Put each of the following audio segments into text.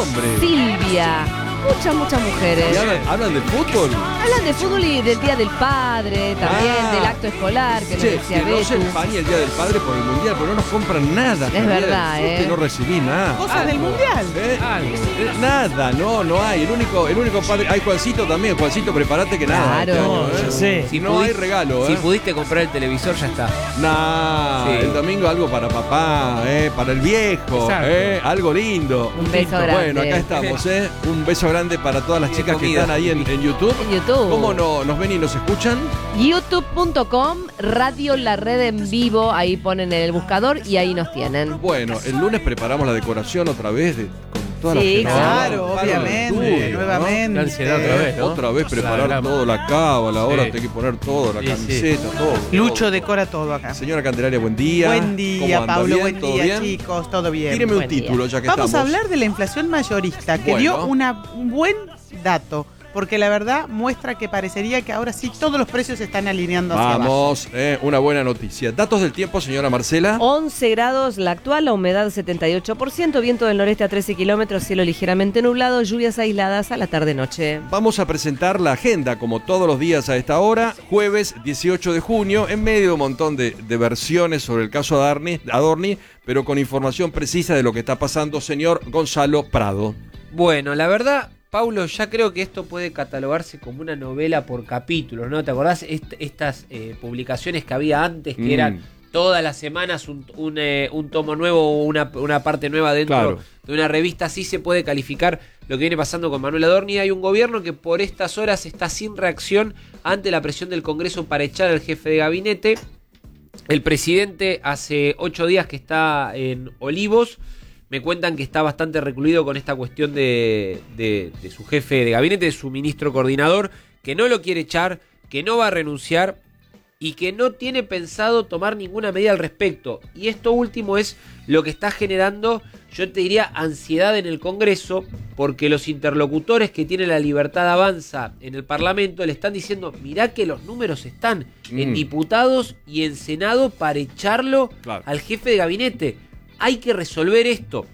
nombres. Silvia. Muchas mujeres. ¿Y hablan de fútbol? Hablan de fútbol y del Día del Padre, también del acto escolar, que nos decía que no se Betu. empañe el Día del Padre por el Mundial, pero no nos compran nada. Es verdad, Que no recibí nada. Cosas del Mundial. Nada, no hay. El único padre. Hay Juancito también. Juancito, prepárate que nada. Claro. Si no hay regalo. Si pudiste comprar el televisor, ya está. El domingo algo para papá, para el viejo, algo lindo. Un beso grande. Bueno, acá estamos, un beso grande para todas las chicas que están ahí en YouTube. En YouTube. ¿Cómo nos ven y nos escuchan? YouTube.com, Radio La Red en vivo. Ahí ponen en el buscador y ahí nos tienen. Bueno, el lunes preparamos la decoración otra vez con toda Sí, la claro, obviamente, ¿no? nuevamente. La ansiedad otra vez, ¿no? Otra vez preparar todo, la cábala, ahora hay que poner todo, la camiseta, todo. Lucho decora todo acá. Señora Candelaria, buen día. Buen día, ¿Cómo anda? Pablo, ¿Bien? buen ¿Todo día, bien? chicos, todo bien. Tíreme un Buen día. título, ya que Vamos estamos. a hablar de la inflación mayorista, que dio un buen dato, porque la verdad muestra que parecería que ahora sí todos los precios se están alineando hacia abajo. Vamos, una buena noticia. Datos del tiempo, señora Marcela. 11 grados la actual, la humedad 78%, viento del noreste a 13 kilómetros, cielo ligeramente nublado, lluvias aisladas a la tarde-noche. Vamos a presentar la agenda, como todos los días a esta hora, jueves 18 de junio, en medio de un montón de versiones sobre el caso Adorni, pero con información precisa de lo que está pasando, señor Gonzalo Prado. Bueno, la verdad, Paulo, ya creo que esto puede catalogarse como una novela por capítulos, ¿no? ¿Te acordás estas publicaciones que había antes, que eran todas las semanas un tomo nuevo o una parte nueva dentro de una revista? Así se puede calificar lo que viene pasando con Manuel Adorni. Hay un gobierno que por estas horas está sin reacción ante la presión del Congreso para echar al jefe de gabinete. El presidente hace 8 días que está en Olivos. Me cuentan que está bastante recluido con esta cuestión de su jefe de gabinete, de su ministro coordinador, que no lo quiere echar, que no va a renunciar y que no tiene pensado tomar ninguna medida al respecto. Y esto último es lo que está generando, yo te diría, ansiedad en el Congreso, porque los interlocutores que tiene la Libertad Avanza en el Parlamento le están diciendo: mirá que los números están en diputados y en Senado para echarlo al jefe de gabinete. Hay que resolver esto.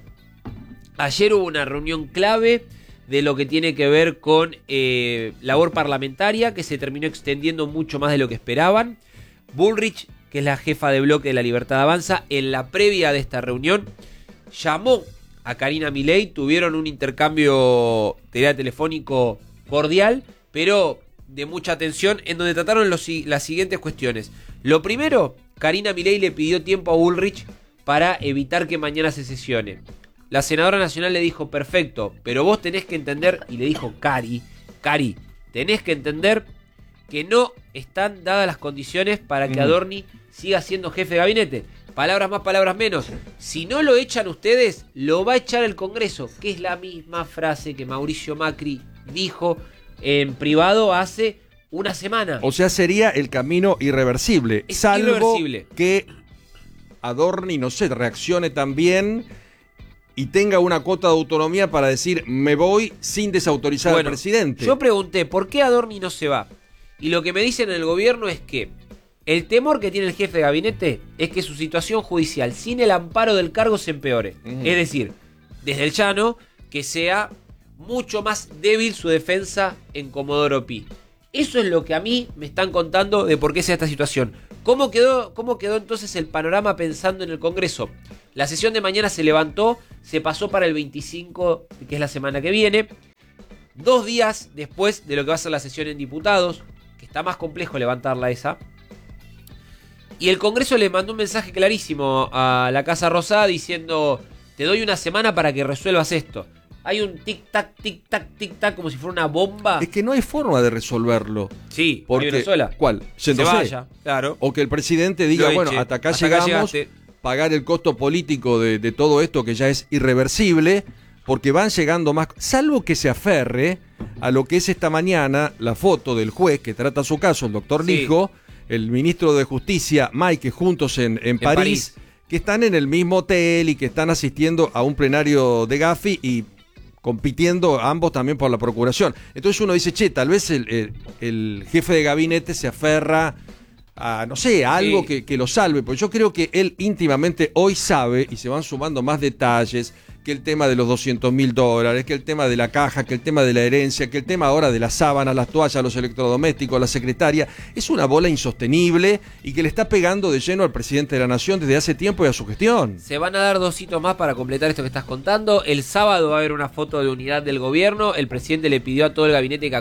Ayer hubo una reunión clave de lo que tiene que ver con labor parlamentaria, que se terminó extendiendo mucho más de lo que esperaban. Bullrich, que es la jefa de bloque de la Libertad Avanza, en la previa de esta reunión, llamó a Karina Milei, tuvieron un intercambio telefónico cordial, pero de mucha atención, en donde trataron las siguientes cuestiones. Lo primero, Karina Milei le pidió tiempo a Bullrich para evitar que mañana se sesione. La senadora nacional le dijo: perfecto, pero vos tenés que entender, y le dijo Cari, tenés que entender que no están dadas las condiciones para que Adorni siga siendo jefe de gabinete. Palabras más, palabras menos. Si no lo echan ustedes, lo va a echar el Congreso, que es la misma frase que Mauricio Macri dijo en privado hace una semana. O sea, sería el camino irreversible, salvo irreversible. Que Adorni, no sé, reaccione también y tenga una cuota de autonomía para decir: me voy sin desautorizar al presidente. Yo pregunté ¿por qué Adorni no se va? Y lo que me dicen en el gobierno es que el temor que tiene el jefe de gabinete es que su situación judicial sin el amparo del cargo se empeore. Es decir, desde el llano, que sea mucho más débil su defensa en Comodoro Pi. Eso es lo que a mí me están contando de por qué sea esta situación. ¿Cómo quedó entonces el panorama pensando en el Congreso? La sesión de mañana se levantó, se pasó para el 25, que es la semana que viene, 2 días después de lo que va a ser la sesión en diputados, que está más complejo levantarla esa. Y el Congreso le mandó un mensaje clarísimo a la Casa Rosada diciendo: te doy una semana para que resuelvas esto. Hay un tic-tac, tic-tac, tic-tac, como si fuera una bomba. Es que no hay forma de resolverlo. Sí, porque hay una sola. ¿Cuál? Se vaya, claro. O que el presidente diga: bueno, hasta acá llegamos, pagar el costo político de todo esto que ya es irreversible, porque van llegando más, salvo que se aferre a lo que es esta mañana la foto del juez que trata su caso, el doctor Lijo, el ministro de Justicia, Mike, juntos en París, que están en el mismo hotel y que están asistiendo a un plenario de Gafi y compitiendo ambos también por la procuración. Entonces uno dice: che, tal vez el jefe de gabinete se aferra a, no sé, a algo que lo salve, porque yo creo que él íntimamente hoy sabe, y se van sumando más detalles, que el tema de los $200.000, que el tema de la caja, que el tema de la herencia, que el tema ahora de las sábanas, las toallas, los electrodomésticos, la secretaria, es una bola insostenible y que le está pegando de lleno al presidente de la Nación desde hace tiempo y a su gestión. Se van a dar 2 hitos más para completar esto que estás contando. El sábado va a haber una foto de unidad del gobierno. El presidente le pidió a todo el gabinete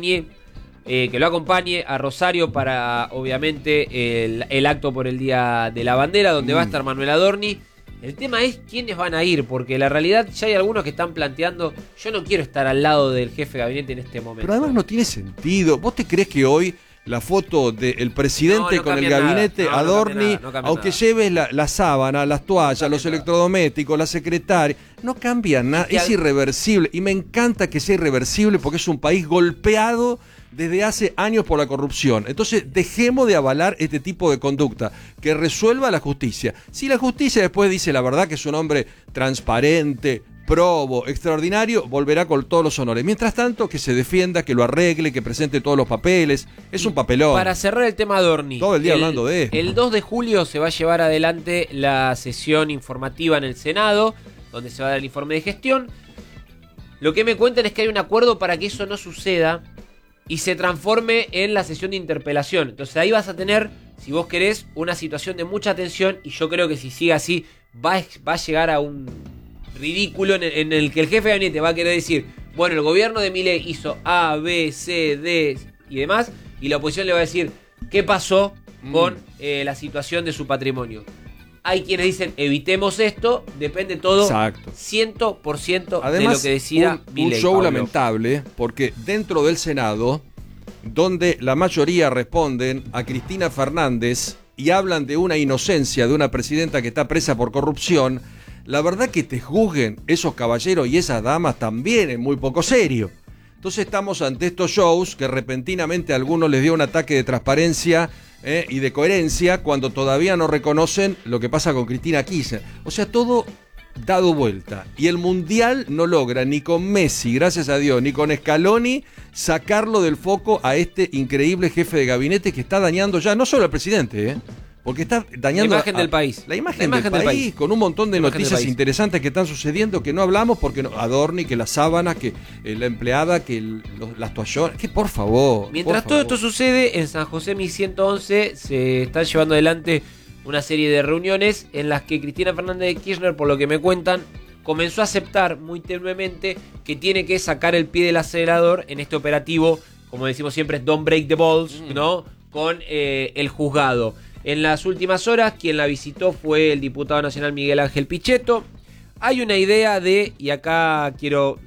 que lo acompañe a Rosario para, obviamente, el acto por el Día de la Bandera, donde va a estar Manuel Adorni. El tema es quiénes van a ir, porque la realidad ya hay algunos que están planteando, yo no quiero estar al lado del jefe de gabinete en este momento. Pero además no tiene sentido. ¿Vos te crees que hoy la foto del presidente con el gabinete Adorni, aunque lleves la sábana, las toallas, los electrodomésticos, la secretaria, no cambia nada, es irreversible. Y me encanta que sea irreversible porque es un país golpeado desde hace años por la corrupción. Entonces dejemos de avalar este tipo de conducta, que resuelva la justicia. Si la justicia después dice la verdad que es un hombre transparente, probo, extraordinario, volverá con todos los honores. Mientras tanto, que se defienda, que lo arregle, que presente todos los papeles. Es un papelón. Para cerrar el tema Adorni, todo el día hablando de esto. El 2 de julio se va a llevar adelante la sesión informativa en el Senado, donde se va a dar el informe de gestión. Lo que me cuentan es que hay un acuerdo para que eso no suceda y se transforme en la sesión de interpelación. Entonces ahí vas a tener, si vos querés, una situación de mucha tensión, y yo creo que si sigue así va a llegar a un ridículo en el que el jefe de gabinete va a querer decir, bueno, el gobierno de Milei hizo A, B, C, D y demás, y la oposición le va a decir, ¿qué pasó con la situación de su patrimonio? Hay quienes dicen, evitemos esto, depende todo. Exacto. 100% además, de lo que decida Milei. Un show lamentable, porque dentro del Senado, donde la mayoría responden a Cristina Fernández y hablan de una inocencia de una presidenta que está presa por corrupción, la verdad que te juzguen esos caballeros y esas damas también es muy poco serio. Entonces estamos ante estos shows que repentinamente a algunos les dio un ataque de transparencia y de coherencia cuando todavía no reconocen lo que pasa con Cristina Kirchner. O sea, todo dado vuelta. Y el Mundial no logra ni con Messi, gracias a Dios, ni con Scaloni sacarlo del foco a este increíble jefe de gabinete que está dañando ya no solo al presidente, porque está dañando la imagen del país. La imagen del país, con un montón de noticias interesantes que están sucediendo que no hablamos, porque Adorni, que las sábanas, que la empleada, que las toallonas, que por favor. Mientras todo esto sucede, en San José 1111 se están llevando adelante una serie de reuniones en las que Cristina Fernández de Kirchner, por lo que me cuentan, comenzó a aceptar muy tenuemente que tiene que sacar el pie del acelerador en este operativo, como decimos siempre, don't break the balls, ¿no? Con el juzgado. En las últimas horas, quien la visitó fue el diputado nacional Miguel Ángel Pichetto. Hay una idea de, y acá quiero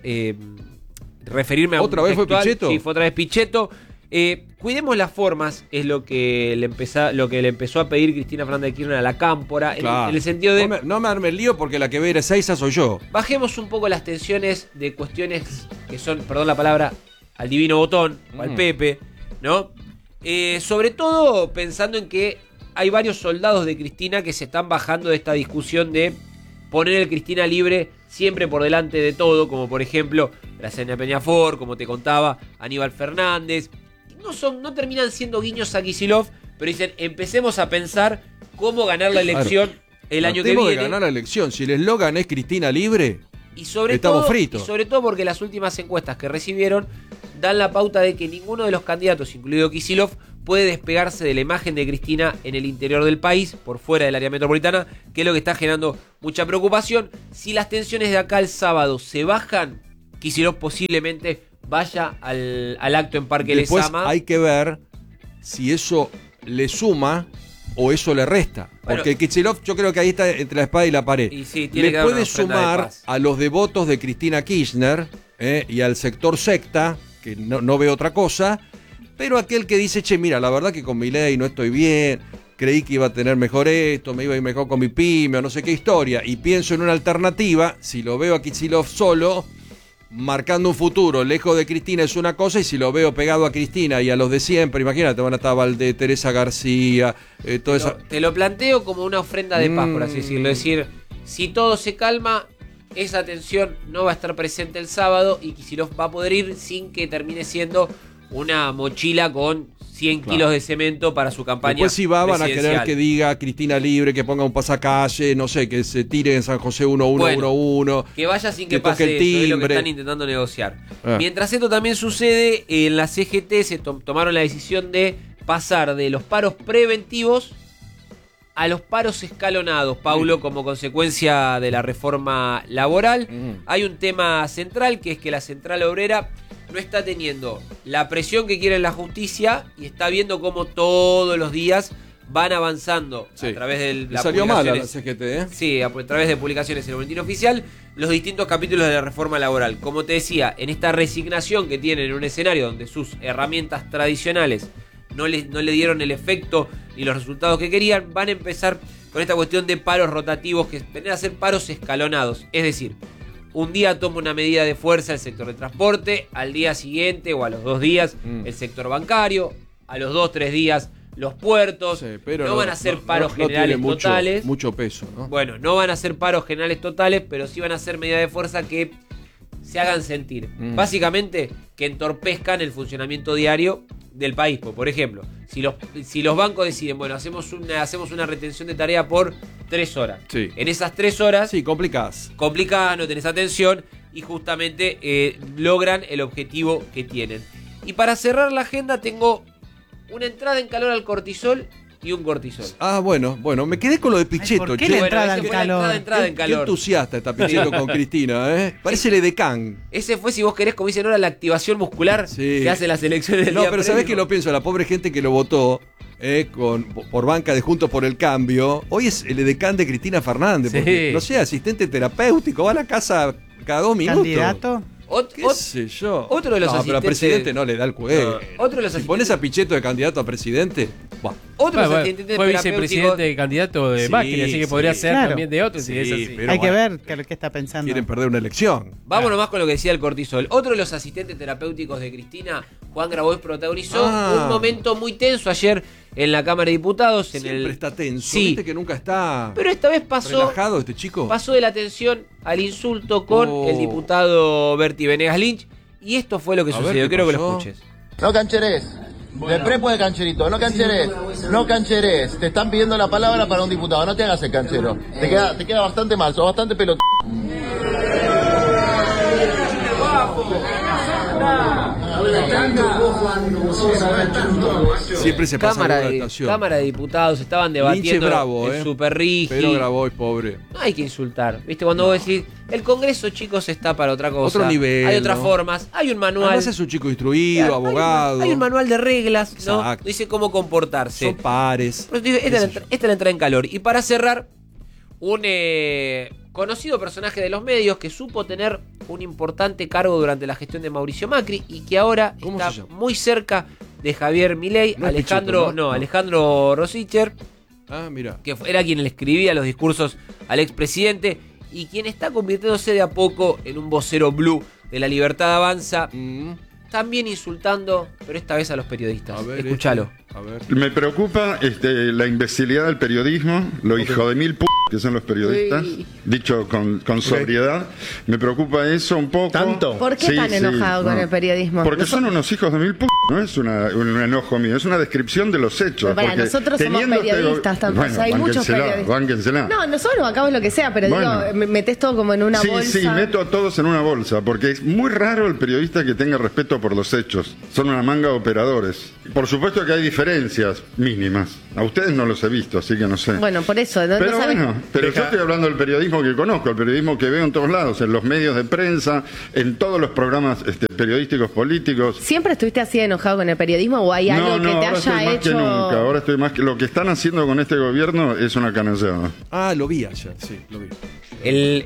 referirme a ¿Otra vez fue Pichetto? Sí, fue otra vez Pichetto. Cuidemos las formas, es lo que le empezó a pedir Cristina Fernández de Kirchner a la cámpora, claro. en el sentido de... No me arme el lío porque la que ve a Seiza soy yo. Bajemos un poco las tensiones de cuestiones que son, perdón la palabra, al divino botón, o al Pepe, ¿no? Sobre todo pensando en que hay varios soldados de Cristina que se están bajando de esta discusión de poner el Cristina libre siempre por delante de todo, como por ejemplo Graciela Peñafort, como te contaba, Aníbal Fernández. No terminan siendo guiños a Kicillof, pero dicen, empecemos a pensar cómo ganar la elección el año que viene. De ganar la elección, si el eslogan es Cristina libre, estamos fritos. Y sobre todo porque las últimas encuestas que recibieron dan la pauta de que ninguno de los candidatos, incluido Kicillof, puede despegarse de la imagen de Cristina en el interior del país, por fuera del área metropolitana, que es lo que está generando mucha preocupación. Si las tensiones de acá el sábado se bajan, Kicillof posiblemente vaya al acto en Parque Después Lezama. Hay que ver si eso le suma o eso le resta. Porque Kicillof, yo creo que ahí está entre la espada y la pared. Y sí, le puede sumar a los devotos de Cristina Kirchner y al sector secta, que no ve otra cosa, pero aquel que dice, che, mira, la verdad que con Milei no estoy bien, creí que iba a tener mejor esto, me iba a ir mejor con mi pyme o no sé qué historia, y pienso en una alternativa, si lo veo a Kicillof solo, marcando un futuro lejos de Cristina es una cosa, y si lo veo pegado a Cristina y a los de siempre, imagínate, van a estar Valdés, Teresa García, toda esa... Te lo planteo como una ofrenda de paz, por así decirlo. Es decir, si todo se calma, esa tensión no va a estar presente el sábado y Kicillof va a poder ir sin que termine siendo una mochila con 100 kilos de cemento para su campaña. Después si van a querer que diga Cristina libre, que ponga un pasacalle, no sé, que se tire en San José 1111. Que vaya sin que pase eso, es lo que están intentando negociar. Mientras esto también sucede, en la CGT se tomaron la decisión de pasar de los paros preventivos a los paros escalonados, Paulo, como consecuencia de la reforma laboral. Hay un tema central, que es que la Central Obrera no está teniendo la presión que quiere la justicia y está viendo cómo todos los días van avanzando a través de las salió mal a la CGT, ¿eh? Sí, a través de publicaciones en el Boletín Oficial, los distintos capítulos de la reforma laboral. Como te decía, en esta resignación que tienen en un escenario donde sus herramientas tradicionales no le dieron el efecto ni los resultados que querían, van a empezar con esta cuestión de paros rotativos, que vienen a ser paros escalonados. Es decir, un día toma una medida de fuerza el sector de transporte, al día siguiente o a los 2 días el sector bancario, a los 2-3 días los puertos. Sí, pero no van a ser paros generales totales. Mucho peso, ¿no? Bueno, no van a ser paros generales totales, pero sí van a ser medidas de fuerza que se hagan sentir. Básicamente, que entorpezcan el funcionamiento diario del país. Por ejemplo, si los bancos deciden, bueno, hacemos una retención de tarea por 3 horas. Sí. En esas 3 horas... Sí, complicadas, no tenés atención y justamente logran el objetivo que tienen. Y para cerrar la agenda tengo una entrada en calor al cortisol y un cortisol. Ah, bueno, me quedé con lo de Pichetto. ¿Por qué la entrada en calor? Qué entusiasta está Pichetto con Cristina, ¿eh? Parece el edecán. Ese fue, si vos querés, como dicen ahora, la activación muscular que hace las elecciones del día pero ¿sabés qué lo pienso? La pobre gente que lo votó por banca de Juntos por el Cambio, hoy es el edecán de Cristina Fernández. Porque, no sé, asistente terapéutico, va a la casa cada 2 minutos. ¿Candidato? ¿Qué sé yo? Otro de los asistentes... pero al presidente no le da el cuello. Otro de los si pones a Pichetto de candidato a presidente... Otro de los asistentes fue vicepresidente de candidato de Macri, así que podría ser también de otros. Sí, si es así. Hay que ver qué está pensando. Quieren perder una elección. Vámonos más con lo que decía el cortisol. Otro de los asistentes terapéuticos de Cristina, Juan Grabois, protagonizó un momento muy tenso ayer en la Cámara de Diputados. Siempre está tenso, viste que nunca está... Pero esta vez pasó... relajado este chico. Pasó de la tensión al insulto con el diputado Berti Venegas Lynch. Y esto fue lo que sucedió. Quiero que lo escuches. No cancheres. De prepo de cancherito. No cancheres. No cancheres. Te están pidiendo la palabra para un diputado. No te hagas el canchero. Te queda bastante mal. Sos bastante pelotudo. Siempre se pasa Cámara de Diputados estaban debatiendo bravo, super rígido. Pero Grabois, pobre. No hay que insultar. ¿Viste? Cuando vos decís, el Congreso, chicos, está para otra cosa. Otro nivel. Hay otras formas. Hay un manual. Además es un chico instruido, abogado. Hay un manual de reglas, ¿no? Dice cómo comportarse. Son pares. Esta es la entrada en calor. Y para cerrar, un conocido personaje de los medios que supo tener un importante cargo durante la gestión de Mauricio Macri y que ahora está muy cerca de Javier Milei, Alejandro Rosicher. Ah, mira. Que era quien le escribía los discursos al expresidente y quien está convirtiéndose de a poco en un vocero blue de La Libertad Avanza, también insultando, pero esta vez a los periodistas. Escúchalo. Me preocupa la imbecilidad del periodismo, lo hijo de mil que son los periodistas, dicho con sobriedad. Me preocupa eso un poco. ¿Tanto? ¿Por qué tan enojado con el periodismo? Porque son unos hijos de mil no es un enojo mío, es una descripción de los hechos. Para nosotros somos periodistas también, hay muchos periodistas. Bánquensela. No, nosotros bancamos lo que sea, pero digo, metés todo como en una bolsa. Sí, meto a todos en una bolsa, porque es muy raro el periodista que tenga respeto por los hechos. Son una manga de operadores. Por supuesto que hay diferencias mínimas. A ustedes no los he visto, así que no sé. Bueno, por eso. Pero yo estoy hablando del periodismo que conozco, el periodismo que veo en todos lados, en los medios de prensa, en todos los programas periodísticos políticos. ¿Siempre estuviste así enojado con el periodismo o hay algo que te haya hecho? Ahora estoy más que lo que están haciendo con este gobierno es una canallada. Ah, lo vi ayer, sí, lo vi. El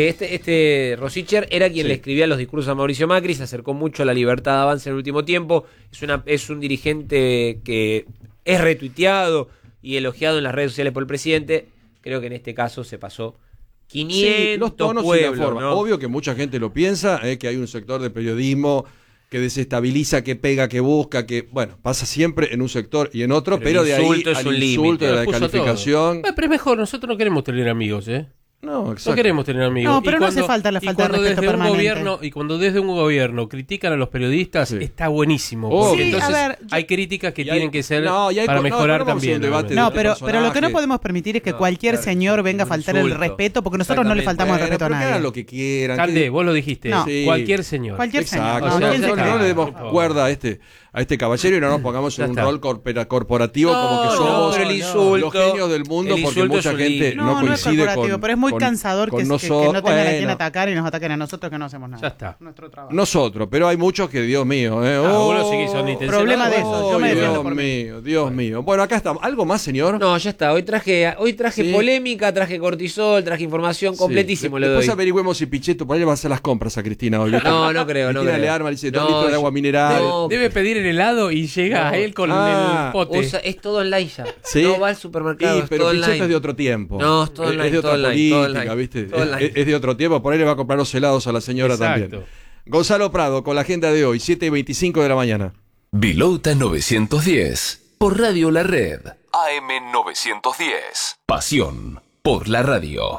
Rosicher era quien le escribía los discursos a Mauricio Macri, se acercó mucho a La Libertad Avanza en el último tiempo, es un dirigente que es retuiteado y elogiado en las redes sociales por el presidente. Creo que en este caso se pasó 500 los tonos pueblos, y la forma. ¿no? Obvio que mucha gente lo piensa, que hay un sector de periodismo que desestabiliza, que pega, que busca, que, bueno, pasa siempre en un sector y en otro, pero de ahí al insulto, de la descalificación. Pero es mejor, nosotros no queremos tener amigos, No queremos tener amigos. No, pero no hace falta la falta de respeto permanente. Y cuando desde un gobierno critican a los periodistas, está buenísimo. Porque entonces hay críticas que tienen que ser para mejorar también. Pero lo que no podemos permitir es que cualquier señor venga a faltar el respeto, porque nosotros no le faltamos el respeto a nadie. Hagan lo que quieran. Cande, vos lo dijiste. Cualquier señor. Exacto. No le demos cuerda a este caballero y no nos pongamos en un rol corporativo como que somos los genios del mundo, porque mucha gente no coincide con... Pero es muy cansador que no tengan a quien atacar y nos ataquen a nosotros que no hacemos nada. Ya está. Nuestro trabajo. Nosotros, pero hay muchos que, Dios mío, problema de eso. Yo me defiendo por Dios mío. Bueno, acá estamos. ¿Algo más, señor? No, ya está. Hoy traje polémica, traje cortisol, traje información completísimo. Después averigüemos si Pichetto por ahí le va a hacer las compras a Cristina hoy. No creo. Cristina le arma, le dice 2 litros de agua mineral. Debe pedir el helado y llega a él con el pote. Es todo online ya. ¿Sí? No va al supermercado. Pero Pichetto es de otro tiempo. No, es todo online. Es de otra política, ¿viste? Es de otro tiempo. Por ahí le va a comprar los helados a la señora también. Gonzalo Prado con la agenda de hoy, 7:25 de la mañana. Vilota 910 por Radio La Red. AM 910. Pasión por la radio.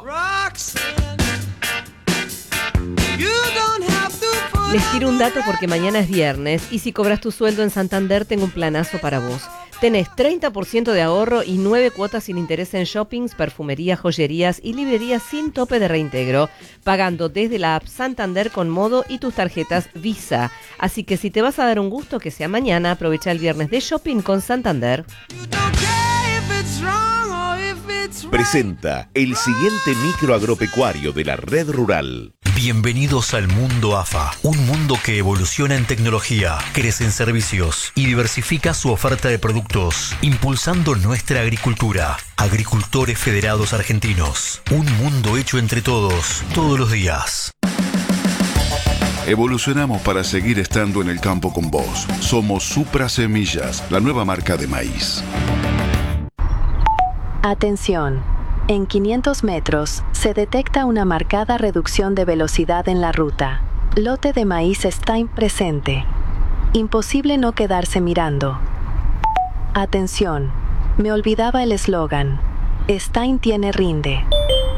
Les tiro un dato porque mañana es viernes y si cobras tu sueldo en Santander tengo un planazo para vos. Tenés 30% de ahorro y 9 cuotas sin interés en shoppings, perfumerías, joyerías y librerías sin tope de reintegro, pagando desde la app Santander con Modo y tus tarjetas Visa. Así que si te vas a dar un gusto que sea mañana, aprovecha el viernes de shopping con Santander. Presenta el siguiente micro agropecuario de la Red Rural. Bienvenidos al mundo AFA, un mundo que evoluciona en tecnología, crece en servicios y diversifica su oferta de productos, impulsando nuestra agricultura. Agricultores Federados Argentinos, un mundo hecho entre todos, todos los días. Evolucionamos para seguir estando en el campo con vos. Somos Supra Semillas, la nueva marca de maíz. Atención. En 500 metros se detecta una marcada reducción de velocidad en la ruta. Lote de maíz Stein presente. Imposible no quedarse mirando. Atención. Me olvidaba el eslogan. Stein tiene rinde.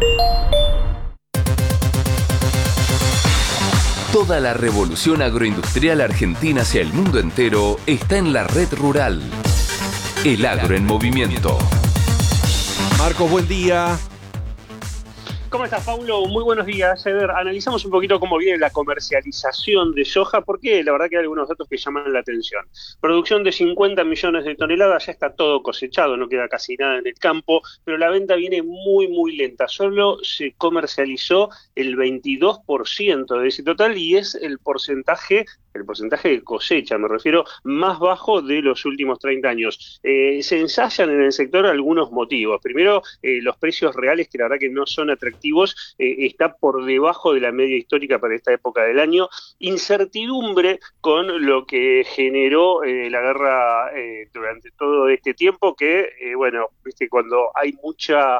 Toda la revolución agroindustrial argentina hacia el mundo entero está en la Red Rural. El agro en movimiento. Marcos, buen día. ¿Cómo estás, Paulo? Muy buenos días. Analizamos un poquito cómo viene la comercialización de soja, porque la verdad que hay algunos datos que llaman la atención. Producción de 50 millones de toneladas, ya está todo cosechado, no queda casi nada en el campo, pero la venta viene muy, muy lenta. Solo se comercializó el 22% de ese total y es el porcentaje de cosecha, me refiero, más bajo de los últimos 30 años. Se ensayan en el sector algunos motivos. Primero, los precios reales, que la verdad que no son atractivos, está por debajo de la media histórica para esta época del año. Incertidumbre con lo que generó la guerra durante todo este tiempo, que, viste, cuando hay mucha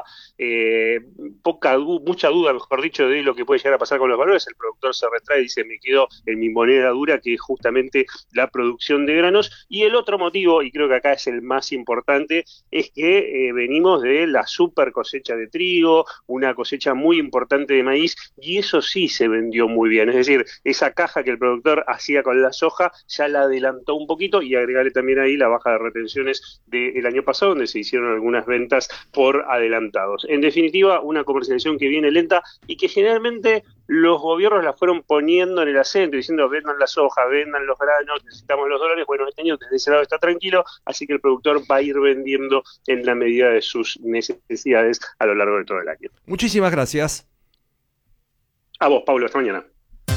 duda, mejor dicho, de lo que puede llegar a pasar con los valores, el productor se retrae y dice, me quedo en mi moneda dura, que es justamente la producción de granos. Y el otro motivo, y creo que acá es el más importante, es que venimos de la super cosecha de trigo, una cosecha muy importante de maíz, y eso sí se vendió muy bien. Es decir, esa caja que el productor hacía con la soja ya la adelantó un poquito, y agregarle también ahí la baja de retenciones del año pasado, donde se hicieron algunas ventas por adelantados. En definitiva, una comercialización que viene lenta y que generalmente los gobiernos la fueron poniendo en el acento, diciendo vendan la soja, vendan los granos, necesitamos los dólares. Bueno, este año desde ese lado está tranquilo, así que el productor va a ir vendiendo en la medida de sus necesidades a lo largo de todo el año. Muchísimas gracias. A vos, Paulo, hasta mañana.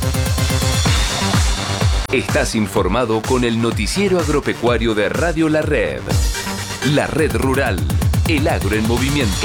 Estás informado con el noticiero agropecuario de Radio La Red. La Red Rural, el agro en movimiento.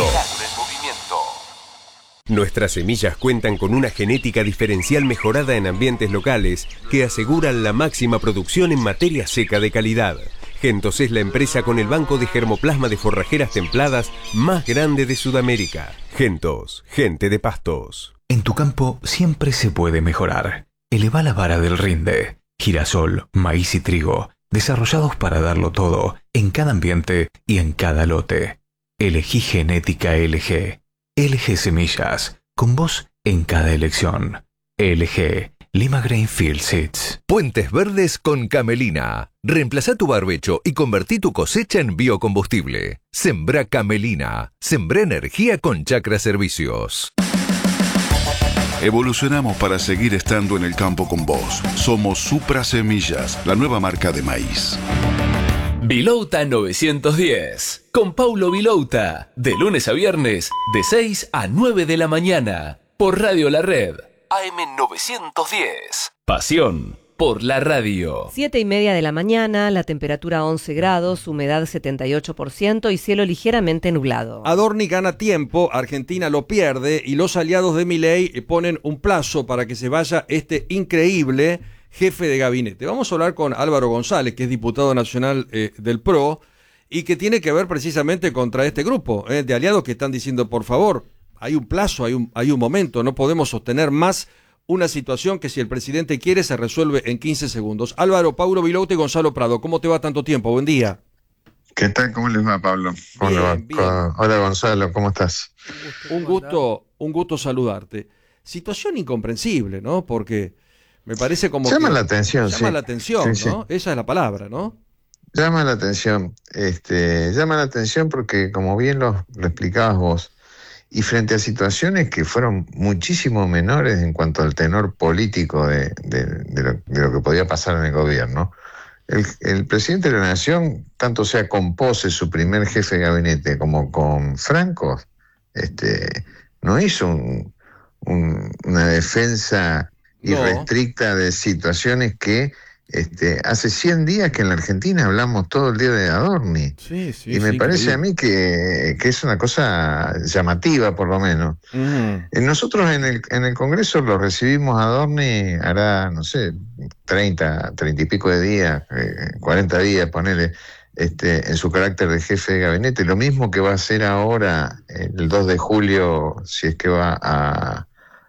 Nuestras semillas cuentan con una genética diferencial mejorada en ambientes locales que aseguran la máxima producción en materia seca de calidad. Gentos es la empresa con el banco de germoplasma de forrajeras templadas más grande de Sudamérica. Gentos, gente de pastos. En tu campo siempre se puede mejorar. Eleva la vara del rinde. Girasol, maíz y trigo, desarrollados para darlo todo, en cada ambiente y en cada lote. Elegí genética LG. LG Semillas, con vos en cada elección. LG Lima Greenfield Seeds. Puentes Verdes con Camelina. Reemplazá tu barbecho y convertí tu cosecha en biocombustible. Sembrá Camelina. Sembrá energía con Chacra Servicios. Evolucionamos para seguir estando en el campo con vos. Somos Supra Semillas, la nueva marca de maíz. Vilouta 910. Con Paulo Vilouta. De lunes a viernes, de 6 a 9 de la mañana. Por Radio La Red. AM 910. Pasión por la radio. 7:30 de la mañana, la temperatura 11 grados, humedad 78% y cielo ligeramente nublado. Adorni gana tiempo, Argentina lo pierde y los aliados de Milei ponen un plazo para que se vaya este increíble jefe de gabinete. Vamos a hablar con Álvaro González, que es diputado nacional del PRO y que tiene que ver precisamente contra este grupo de aliados que están diciendo, por favor, hay un plazo, hay un momento, no podemos sostener más una situación que si el presidente quiere se resuelve en 15 segundos. Álvaro, Paulo Vilouta y Gonzalo Prado, ¿cómo te va tanto tiempo? Buen día. ¿Qué tal? ¿Cómo les va, Pablo? ¿Cómo le va? Bien. Hola, Gonzalo, ¿cómo estás? Un gusto saludarte. Situación incomprensible, ¿no? Porque me parece como llama la atención, llama la atención, sí, ¿no? Esa es la palabra, ¿no? Llama la atención. Llama la atención porque, como bien lo explicabas vos, y frente a situaciones que fueron muchísimo menores en cuanto al tenor político de lo que podía pasar en el gobierno, el presidente de la Nación, tanto sea con Pose, su primer jefe de gabinete, como con Franco, no hizo una defensa irrestricta de situaciones que hace 100 días que en la Argentina hablamos todo el día de Adorni. Sí, y me parece a mí que es una cosa llamativa, por lo menos. Nosotros en el Congreso lo recibimos a Adorni, hará, no sé, 30 y pico de días, 40 días, ponele, en su carácter de jefe de gabinete. Lo mismo que va a hacer ahora, el 2 de julio, si es que va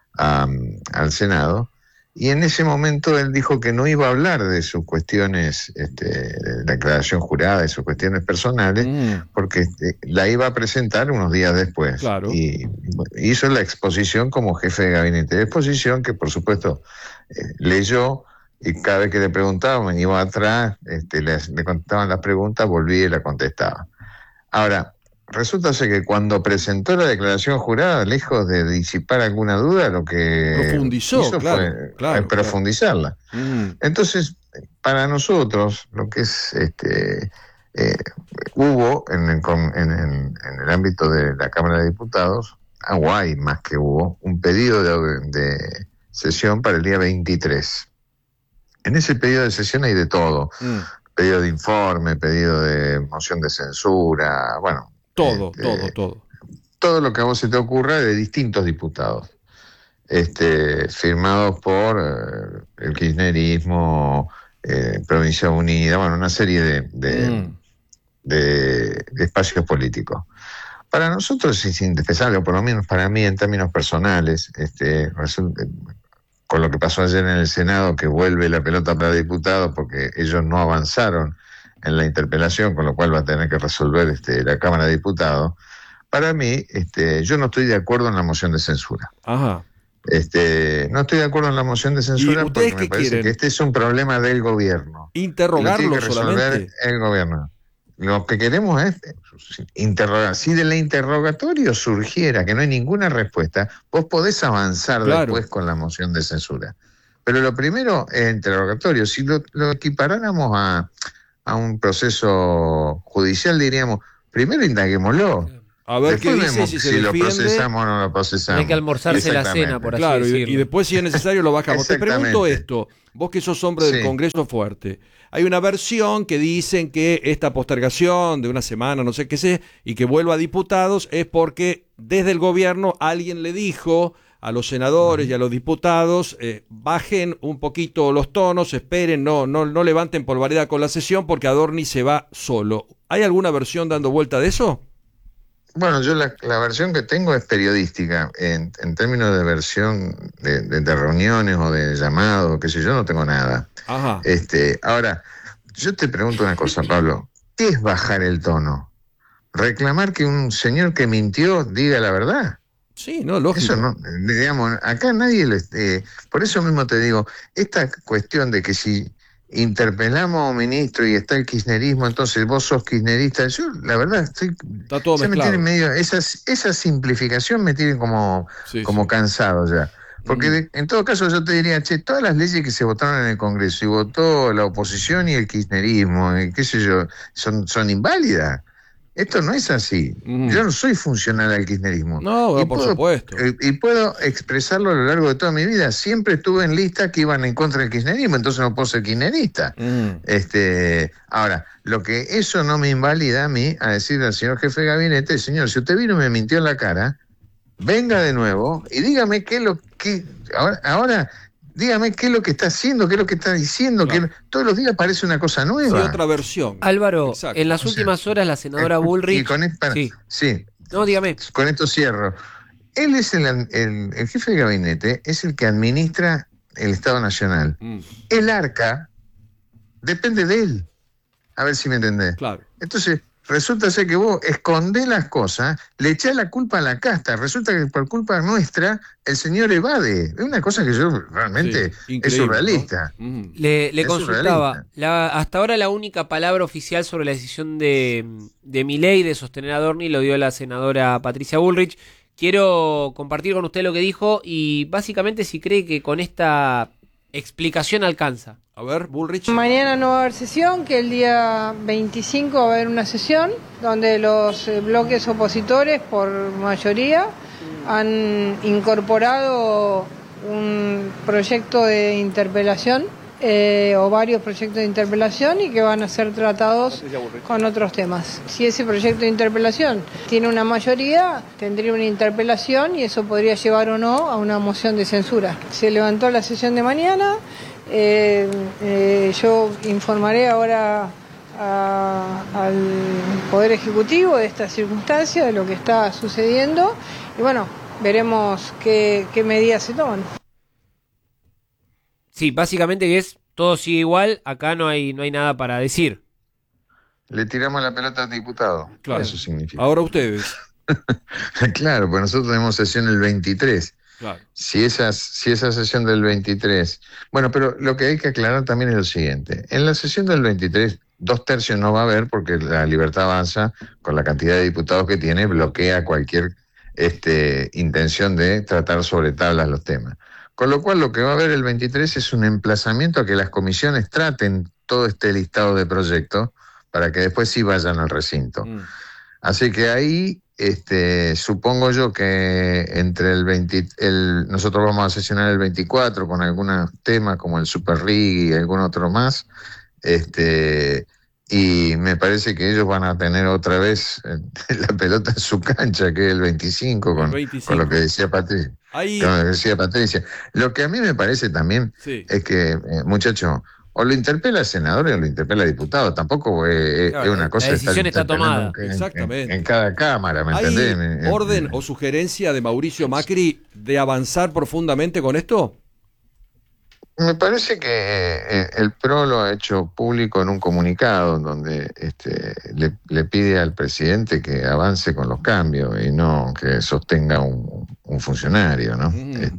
al Senado. Y en ese momento él dijo que no iba a hablar de sus cuestiones, de la declaración jurada, de sus cuestiones personales, porque la iba a presentar unos días después. Claro. Y hizo la exposición como jefe de gabinete. Exposición que, por supuesto, leyó, y cada vez que le preguntaban, iba atrás, le contestaban las preguntas, volvía y la contestaba. Ahora, resulta ser que cuando presentó la declaración jurada, lejos de disipar alguna duda, lo que profundizó, hizo fue profundizarla. Entonces, para nosotros, lo que es hubo en el ámbito de la Cámara de Diputados, hay más que hubo, un pedido de sesión para el día 23. En ese pedido de sesión hay de todo. Pedido de informe, pedido de moción de censura, bueno, todo. Todo lo que a vos se te ocurra de distintos diputados, firmados por el kirchnerismo, Provincia Unida, bueno, una serie de espacios políticos. Para nosotros es indispensable, o por lo menos para mí en términos personales, con lo que pasó ayer en el Senado, que vuelve la pelota para diputados porque ellos no avanzaron en la interpelación, con lo cual va a tener que resolver la Cámara de Diputados. Para mí, yo no estoy de acuerdo en la moción de censura. Ajá. No estoy de acuerdo en la moción de censura porque me parece que este es un problema del gobierno. Interrogarlo solamente. El gobierno. Lo que queremos es interrogar. Si de la interrogatorio surgiera que no hay ninguna respuesta, vos podés avanzar después con la moción de censura. Pero lo primero es interrogatorio. Si lo equiparáramos a un proceso judicial, diríamos, primero indaguémoslo. A ver qué dice, si lo procesamos o no lo procesamos. Hay que almorzarse la cena, por así decirlo. Y después, si es necesario, lo bajamos. Te pregunto esto, vos que sos hombre del Congreso fuerte. Hay una versión que dicen que esta postergación de una semana, no sé qué sé, y que vuelva a diputados, es porque desde el gobierno alguien le dijo a los senadores y a los diputados, bajen un poquito los tonos, esperen, no levanten polvareda con la sesión porque Adorni se va solo. ¿Hay alguna versión dando vuelta de eso? Bueno, yo la versión que tengo es periodística. En términos de versión de reuniones o de llamados, qué sé yo, no tengo nada. Ajá. Ahora, yo te pregunto una cosa, Pablo. ¿Qué es bajar el tono? ¿Reclamar que un señor que mintió diga la verdad? Sí, no, lógico. Eso no, digamos, acá nadie por eso mismo te digo, esta cuestión de que si interpelamos a un ministro y está el kirchnerismo, entonces vos sos kirchnerista, yo la verdad está todo me tiene medio, esa simplificación me tiene como cansado ya. Porque en todo caso yo te diría, todas las leyes que se votaron en el Congreso y votó la oposición y el kirchnerismo, y qué sé yo, son inválidas. Esto no es así. Yo no soy funcional al kirchnerismo. No, por supuesto. Y puedo expresarlo a lo largo de toda mi vida. Siempre estuve en listas que iban en contra del kirchnerismo, entonces no puedo ser kirchnerista. Ahora, lo que eso no me invalida a mí a decirle al señor jefe de gabinete, señor, si usted vino y me mintió en la cara, venga de nuevo y dígame qué es lo que... Ahora dígame qué es lo que está haciendo, qué es lo que está diciendo, que todos los días parece una cosa nueva. Sí, otra versión. Álvaro, en las últimas horas la senadora Bullrich... Sí. No, dígame. Con esto cierro. Él es el jefe de gabinete, es el que administra el Estado Nacional. El arca depende de él. A ver si me entendés. Claro. Entonces, resulta ser que vos escondés las cosas, le echás la culpa a la casta, resulta que por culpa nuestra el señor evade. Es una cosa que yo realmente es surrealista. ¿No? Le consultaba, hasta ahora la única palabra oficial sobre la decisión de Milei de sostener a Adorni lo dio la senadora Patricia Bullrich. Quiero compartir con usted lo que dijo y básicamente si cree que con esta explicación alcanza. A ver, Bullrich. Mañana no va a haber sesión, que el día 25 va a haber una sesión donde los bloques opositores, por mayoría, han incorporado un proyecto de interpelación o varios proyectos de interpelación y que van a ser tratados con otros temas. Si ese proyecto de interpelación tiene una mayoría, tendría una interpelación y eso podría llevar o no a una moción de censura. Se levantó la sesión de mañana. Yo informaré ahora al Poder Ejecutivo de esta circunstancia, de lo que está sucediendo y bueno, veremos qué medidas se toman. Sí, básicamente que todo sigue igual, acá no hay nada para decir. Le tiramos la pelota al diputado. Claro. Eso significa. Ahora ustedes. Claro, pues nosotros tenemos sesión el 23. Claro. Si esa sesión del 23... Bueno, pero lo que hay que aclarar también es lo siguiente. En la sesión del 23, 2/3 no va a haber porque la Libertad Avanza, con la cantidad de diputados que tiene, bloquea cualquier intención de tratar sobre tablas los temas. Con lo cual lo que va a haber el 23 es un emplazamiento a que las comisiones traten todo este listado de proyectos para que después sí vayan al recinto. Así que ahí supongo yo que entre nosotros vamos a sesionar el 24 con algunos temas como el Super Rig y algún otro más, y me parece que ellos van a tener otra vez la pelota en su cancha, que es el 25, con lo que decía Patricia. Lo que a mí me parece también es que, muchacho, o lo interpela el senador o lo interpela el diputado. Tampoco es una cosa... La decisión está tomada. Exactamente. En cada cámara, ¿me entendés? ¿Hay orden o sugerencia de Mauricio Macri de avanzar profundamente con esto? Me parece que el PRO lo ha hecho público en un comunicado donde le pide al presidente que avance con los cambios y no que sostenga un funcionario, ¿no?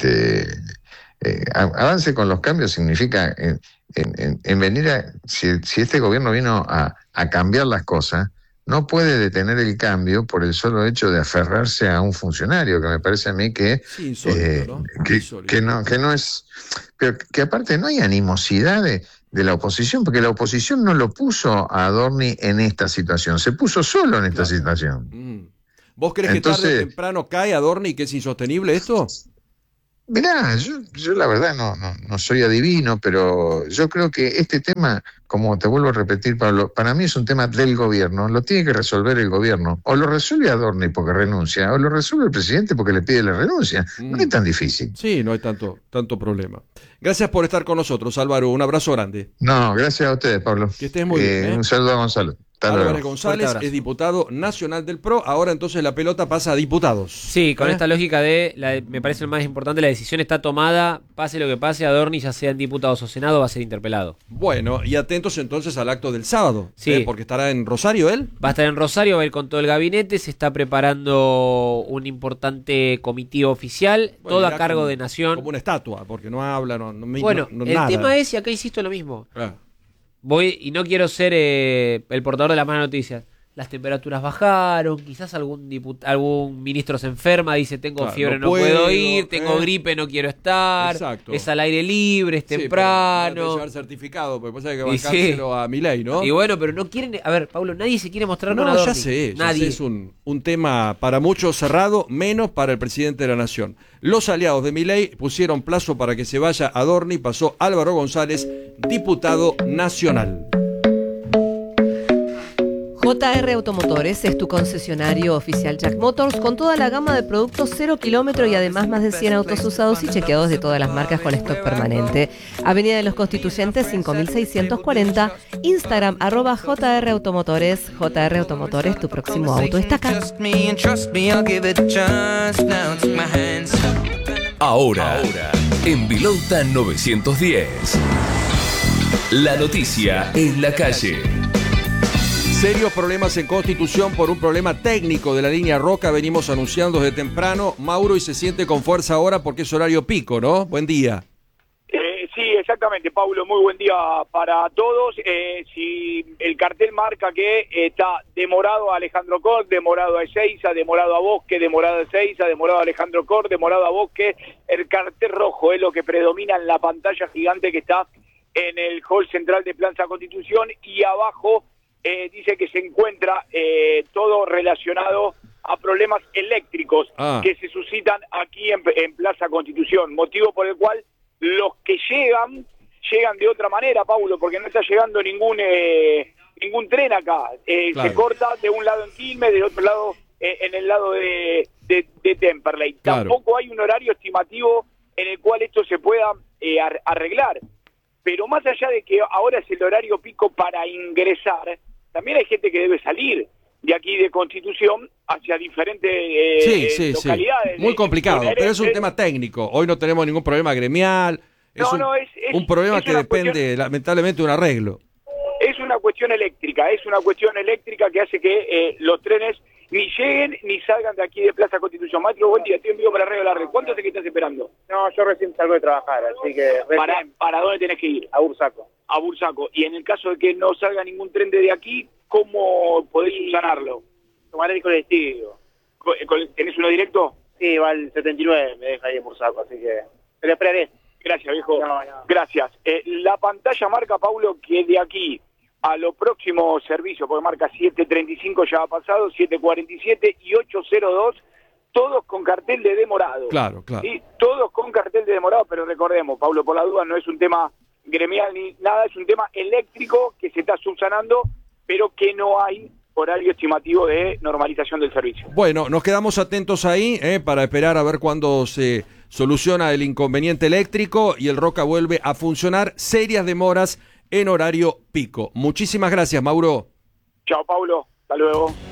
Avance con los cambios significa en venir si este gobierno vino a cambiar las cosas, no puede detener el cambio por el solo hecho de aferrarse a un funcionario, que me parece a mí que insólito, ¿no? que no es, pero que aparte no hay animosidad de la oposición, porque la oposición no lo puso a Adorni en esta situación, se puso solo en esta situación. ¿Vos crees que tarde o temprano cae Adorni y que es insostenible esto? Mirá, yo la verdad no soy adivino, pero yo creo que este tema, como te vuelvo a repetir, Pablo, para mí es un tema del gobierno, lo tiene que resolver el gobierno. O lo resuelve Adorni porque renuncia, o lo resuelve el presidente porque le pide la renuncia. No es tan difícil. Sí, no hay tanto problema. Gracias por estar con nosotros, Álvaro. Un abrazo grande. No, gracias a ustedes, Pablo. Que estés muy bien. Un saludo a Gonzalo. Álvarez González es diputado nacional del PRO, ahora entonces la pelota pasa a diputados. Sí, con esta lógica me parece lo más importante, la decisión está tomada, pase lo que pase, Adorni, ya sea en diputados o senado, va a ser interpelado. Bueno, y atentos entonces al acto del sábado, sí. Porque estará en Rosario él. Va a estar en Rosario, va a ir con todo el gabinete, se está preparando un importante comitiva oficial, todo a cargo de Nación. Como una estatua, porque no habla, no el nada. tema es, y acá insisto lo mismo, voy y no quiero ser el portador de las malas noticias. Las temperaturas bajaron, quizás algún ministro se enferma, dice tengo fiebre, no puedo ir, tengo gripe, no quiero estar. Exacto. Es al aire libre, es temprano. Pero llevar certificado, porque pasa que bancárselo a Milei, ¿no? Y bueno, pero no quieren, a ver, Pablo, nadie se quiere mostrar con Adorni. Ya sé, es un tema para muchos cerrado, menos para el presidente de la Nación. Los aliados de Milei pusieron plazo para que se vaya Adorni, pasó Álvaro González, diputado nacional. JR Automotores es tu concesionario oficial Jack Motors con toda la gama de productos 0 kilómetro y además más de 100 autos usados y chequeados de todas las marcas con stock permanente. Avenida de los Constituyentes 5640, Instagram @JR Automotores. JR Automotores, tu próximo auto está acá. Ahora, en Vilauta 910, la noticia en la calle. Serios problemas en Constitución por un problema técnico de la línea Roca. Venimos anunciando desde temprano. Mauro, y se siente con fuerza ahora porque es horario pico, ¿no? Buen día. Sí, exactamente, Pablo. Muy buen día para todos. Si el cartel marca que está demorado a Alejandro Cor, demorado a Ezeiza, demorado a Bosque, demorado a Ezeiza, demorado a Alejandro Cor, demorado a Bosque, el cartel rojo es lo que predomina en la pantalla gigante que está en el hall central de Plaza Constitución, y abajo dice que se encuentra todo relacionado a problemas eléctricos que se suscitan aquí en Plaza Constitución, motivo por el cual los que llegan de otra manera, Paulo, porque no está llegando ningún tren acá. Claro. Se corta de un lado en Quilmes, del otro lado en el lado de Temperley. Claro. Tampoco hay un horario estimativo en el cual esto se pueda arreglar. Pero más allá de que ahora es el horario pico para ingresar, también hay gente que debe salir de aquí de Constitución hacia diferentes localidades. Muy complicado, pero es un tema técnico. Hoy no tenemos ningún problema gremial. Es un problema que depende, lamentablemente, de un arreglo. Es una cuestión eléctrica, que hace que los trenes ni lleguen ni salgan de aquí de Plaza Constitución. Maestro, buen día, estoy en vivo para Radio La Red. ¿Cuánto es que estás esperando? No, yo recién salgo de trabajar, así que... ¿Para dónde tenés que ir? A Bursaco. A Bursaco. Y en el caso de que no salga ningún tren desde aquí, ¿cómo podés subsanarlo? Tomaré el colectivo. ¿Tenés uno directo? Sí, va al 79, me deja ahí en Bursaco, así que... Te lo esperaré. Gracias, viejo. No. Gracias. La pantalla marca, Paulo, que de aquí a los próximos servicios, porque marca 7:35 ya ha pasado, 7:47 y 8:02, todos con cartel de demorado. Claro. ¿Sí? Todos con cartel de demorado, pero recordemos, Pablo, por la duda, no es un tema gremial ni nada, es un tema eléctrico que se está subsanando, pero que no hay horario estimativo de normalización del servicio. Bueno, nos quedamos atentos ahí para esperar a ver cuándo se soluciona el inconveniente eléctrico y el Roca vuelve a funcionar. Serias demoras en horario pico. Muchísimas gracias, Mauro. Chao, Paulo. Hasta luego.